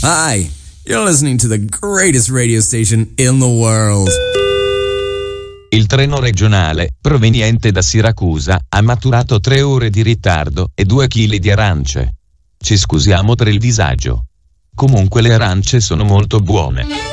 Hi, you're listening to the greatest radio station in the world. Il treno regionale, proveniente da Siracusa, ha maturato 3 ore di ritardo e 2 chili di arance. Ci scusiamo per il disagio. Comunque le arance sono molto buone.